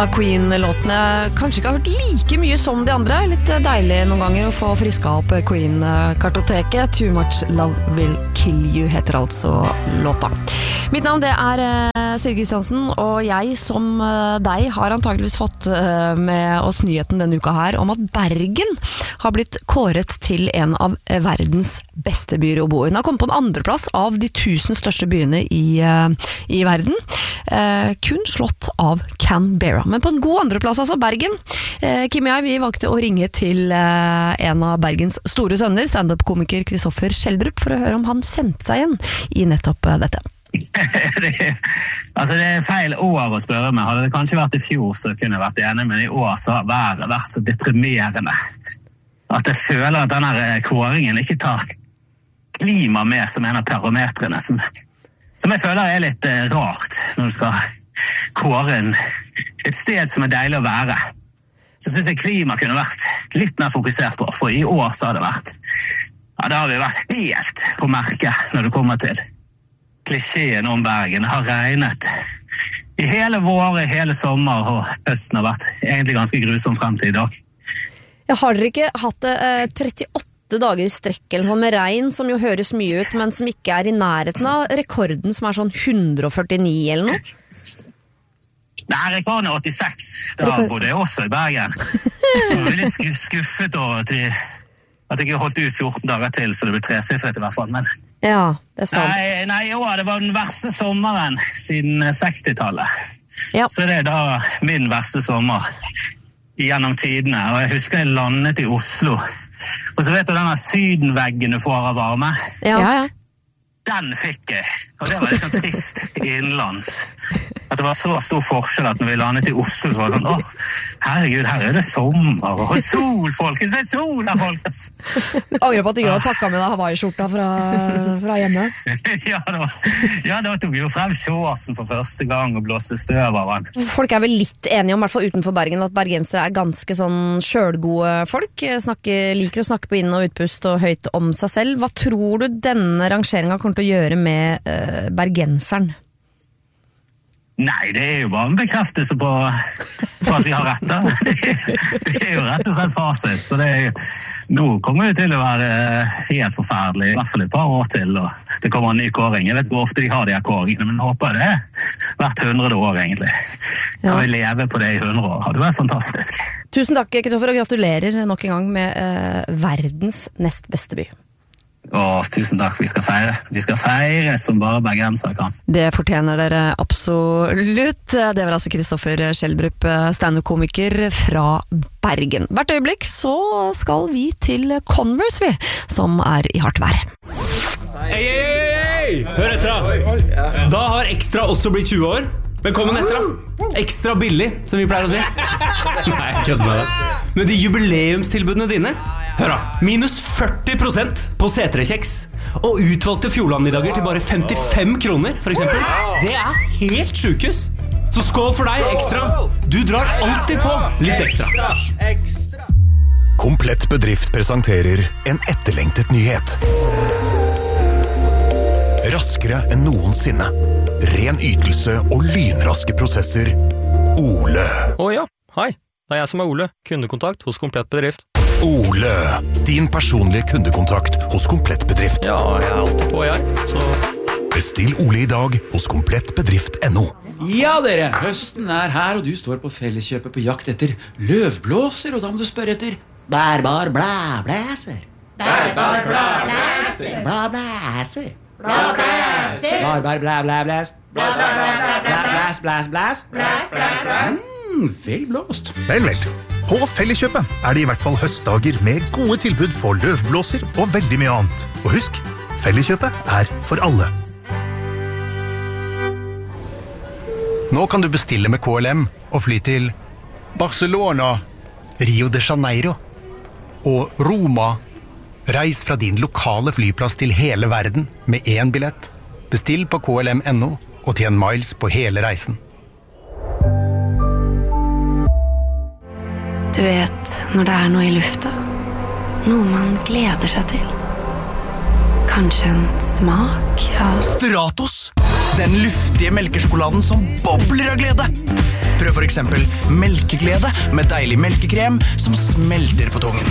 av Queen-låtene kanskje ikke har hørt like mye som de andre. Litt deilig noen ganger å få friska opp Queen-kartoteket. Too Much Love Will Kill You heter altså låta. Mitt navn det Siri Kristiansen, og jeg som deg har antageligvis fått med oss nyheten denne uka her om at Bergen har blitt kåret til en av verdens beste byer å bo i. Den har kommet på en andreplass av de 1000 største byene i verden. Kun slått av Canberra, men på en god andreplass altså Bergen. Kim og jeg, vi valgte å ringe til en av Bergens store sønner, stand-up-komiker Kristoffer Schjelderup, for å høre om han kjente seg igjen i nettopp dette. Det feil år å spørre meg. Hadde det kanskje vært i fjor så kunne jeg vært enig, men i år så har været vært så deprimerende at jeg føler at denne kåringen ikke tar klima med som en av parametrene som jeg føler litt rart når du skal kåre et sted som deilig å være. Så synes jeg klima kunne vært litt mer fokusert på, for i år så har det vært da har vi vært helt på merket når det kommer til klisjeen om Bergen. Det har regnet i hele vår, hele sommer, og høsten har vært egentlig ganske grusom frem til i dag. Har dere ikke hatt 38 dager i strekk eller noe med regn, som jo høres mye ut, men som ikke i nærheten av rekorden, som sånn 149 eller noe? Nei, rekorden 86. Da bodde jeg også i Bergen. Jeg var litt skuffet over at jeg ikke holdt ut 14 dager til, så det ble tresifret i hvert fall, men ja, det sant. Nei, det var den verste sommeren siden 60-tallet. Ja. Så det da min verste sommer gjennom tidene. Og jeg husker jeg landet i Oslo. Og så vet du denne sydenveggen du får av varme? Ja. Den fikk jeg. Og det var litt sånn trist innenlands. At det var så stor forskjell at når vi landet i Oslo, så var det sånn, herregud, her det sommer, og sol, folkens, det sol da, folkens. Angrer på at du ikke hadde pakket med deg Hawaii-skjorta fra hjemme. Ja, da tok vi jo frem shortsen for første gang og blåste støv av den. Folk vel litt enige om, i hvert fall utenfor Bergen, at bergensere ganske sånn selvgode folk, liker å snakke på inn- og utpust og høyt om seg selv. Hva tror du denne rangeringen kommer til å gjøre med bergenseren? Nei, det jo bare en bekreftelse på at vi har rett da. Det jo rett og slett fasit, så nå kommer det til å være helt forferdelig, i hvert fall et par år til, og det kommer en ny kåring. Jeg vet hvor ofte de har de her kåringene, men jeg håper det hvert 100 år egentlig. Kan vi leve på det i 100 år? Det vært fantastisk. Tusen takk, Kristoffer, og gratulerer nok en gang med verdens nest beste by. Tusen takk, vi skal feire som bare bergensere kan. Det fortjener dere absolutt. Det var altså Kristoffer Schjelderup, stand-up-komiker fra Bergen. Hvert øyeblikk så skal vi til Converse, som i hardt vær. Hei! Hør etter da! Da har Extra også blitt 20 år. Velkommen etter da! Ekstra billig, som vi pleier å si. Nei, kødder med det. Men de jubileumstilbudene dine, hør da, minus 40% på C3-kjeks og utvalgte Fjordlandmiddager til bare 55 kroner, for eksempel. Det helt sjukehus. Så skål for deg, Ekstra. Du drar alltid på litt ekstra. Komplett Bedrift presenterer en etterlengtet nyhet. Raskere enn noensinne. Ren ytelse og lynraske prosesser. Ole. Ja, hei. Det jeg som Ole. Kundekontakt hos Komplett Bedrift. Ole, din personlige kundekontakt hos Komplett Bedrift. Ja, jeg alltid på, så... Bestill Ole i dag hos komplettbedrift.no. Ja, dere, høsten her, og du står på Felleskjøpet på jakt etter løvblåser, og da må du spørre etter bærbar blæblæser. Bærbar blæblæser. Blæblæser. Blæblæser. Bærbar blæblæblæs. Blæblæs, blæs, blæs. Blæs, blæs, blæs. Vel blåst. Vel. På Felleskjøpet det i hvert fall høstdager med gode tilbud på løvblåser og veldig mye annet. Og husk, Felleskjøpet for alle. Nå kan du bestille med KLM og fly til Barcelona, Rio de Janeiro og Roma. Reis fra din lokale flyplass til hele verden med 1 billett. Bestill på KLM.no og tjen miles på hele reisen. Du vet når det noe i lufta, noe man gleder seg til. Kanskje en smak av Stratos, den luftige melkesjokoladen som bobler av glede. Prøv for eksempel melkeglede med deilig melkekrem som smelter på tungen.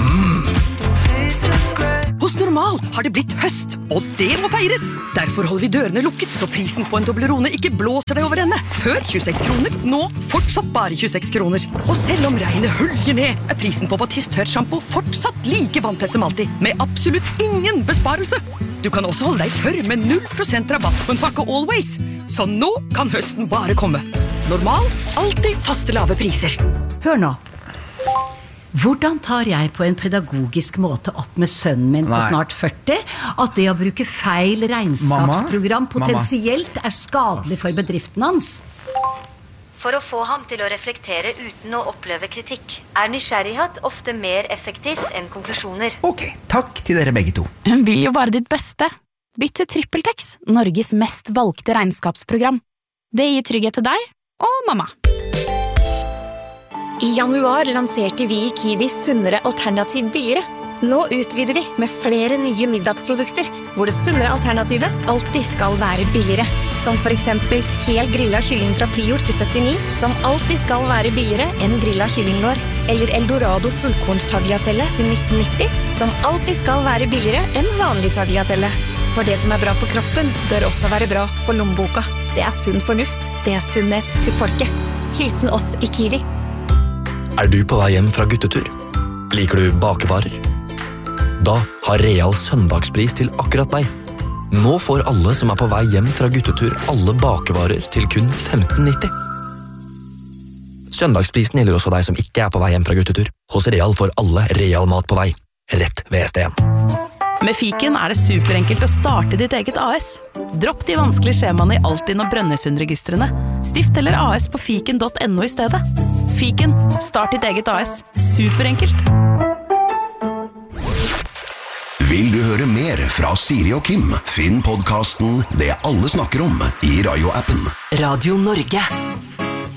Hos Normal har det blitt høst, og det må feires. Derfor holder vi dørene lukket, så prisen på en Toblerone ikke blåser deg over ende. Før 26 kroner, nå fortsatt bare 26 kroner. Og selv om regnet hølger ned, er prisen på Batiste tørt shampoo fortsatt like vanntett som alltid, med absolutt ingen besparelse. Du kan også holde deg tørr med 0% rabatt på en pakke Always. Så nå kan høsten bare komme. Normal, alltid faste lave priser. Hør nå. Hvordan tar jeg på en pedagogisk måte opp med sønnen min på snart 40 at det å bruke feil regnskapsprogram potensielt er skadelig for bedriften hans? For å få ham til å reflektere uten å oppleve kritikk, er nysgjerrighet ofte mer effektivt enn konklusjoner. Ok, takk til dere begge to. Hun vil jo bare ditt beste. Bytt til TrippelTex, Norges mest valgte regnskapsprogram. Det gir trygghet til deg og mamma. I januar lanserte vi i Kiwi sunnere alternativ billigere. Nå utvider vi med flere nye middagsprodukter, hvor det sunnere alternativet alltid skal være billigere. Som for eksempel hel grillet kylling fra Prior til 79, som alltid skal være billigere enn grillet kyllinglår. Eller Eldorado fullkornstagliatelle til 1990, som alltid skal være billigere enn vanlig tagliatelle. For det som er bra for kroppen, bør også være bra for lommeboka. Det er sunn fornuft. Det er sunnhet til folket. Hilsen oss i Kiwi. Er du på vei hjem fra guttetur? Liker du bakevarer? Da har Real søndagspris til akkurat deg. Nå får alle som er på vei hjem fra guttetur alle bakevarer til kun 15,90. Søndagsprisen gjelder også deg som ikke er på vei hjem fra guttetur. Hos Real får alle Real mat på vei. Rett ved ST1. Med Fiken er det superenkelt å starte ditt eget AS. Dropp de vanskelige skjemaene i Altinn og Brønnøysundregistrene. Stift eller AS på fiken.no i stedet. Fiken, start ditt eget AS. Superenkelt. Vil du høre mer fra Siri og Kim? Finn podcasten Det alle snakker om i Radio-appen. Radio Norge.